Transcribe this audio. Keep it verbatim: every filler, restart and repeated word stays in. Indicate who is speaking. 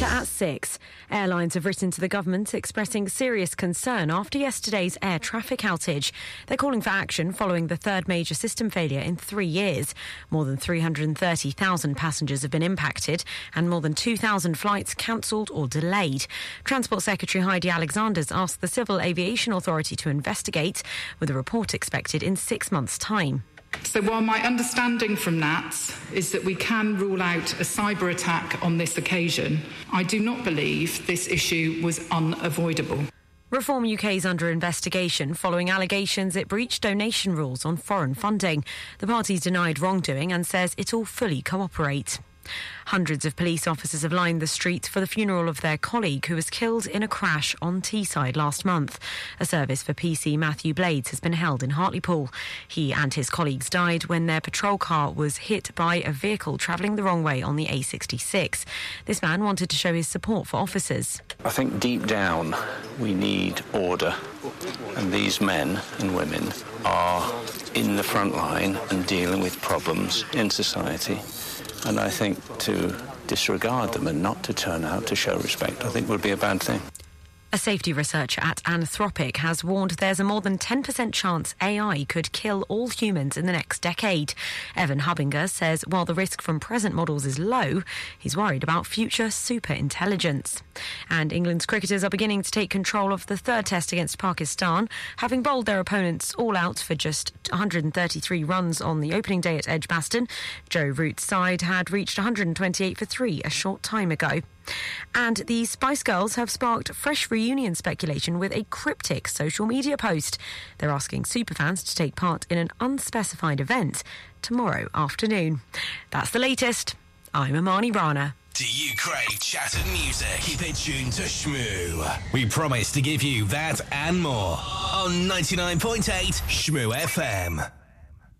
Speaker 1: at six. Airlines have written to the government expressing serious concern after yesterday's air traffic outage. They're calling for action following the third major system failure in three years. More than three hundred thirty thousand passengers have been impacted and more than two thousand flights cancelled or delayed. Transport Secretary Heidi Alexander's asked the Civil Aviation Authority to investigate, with a report expected in six months' time.
Speaker 2: So while my understanding from N A T S is that we can rule out a cyber attack on this occasion, I do not believe this issue was unavoidable.
Speaker 1: Reform U K is under investigation following allegations it breached donation rules on foreign funding. The party's denied wrongdoing and says it'll fully cooperate. Hundreds of police officers have lined the streets for the funeral of their colleague who was killed in a crash on Teesside last month. A service for P C Matthew Blades has been held in Hartlepool. He and his colleagues died when their patrol car was hit by a vehicle travelling the wrong way on the A sixty-six. This man wanted to show his support for officers.
Speaker 3: I think deep down we need order, and these men and women are in the front line and dealing with problems in society. And I think to disregard them and not to turn out to show respect, I think would be a bad thing.
Speaker 1: A safety researcher at Anthropic has warned there's a more than ten percent chance A I could kill all humans in the next decade. Evan Hubbinger says while the risk from present models is low, he's worried about future superintelligence. And England's cricketers are beginning to take control of the third test against Pakistan, having bowled their opponents all out for just one hundred thirty-three runs on the opening day at Edgbaston. Joe Root's side had reached one hundred twenty-eight for three a short time ago. And the Spice Girls have sparked fresh reunion speculation with a cryptic social media post. They're asking superfans to take part in an unspecified event tomorrow afternoon. That's the latest. I'm Amani Rana.
Speaker 4: Do you crave chattered music? Keep it tuned to Shmoo. We promise to give you that and more on ninety-nine point eight Shmoo F M.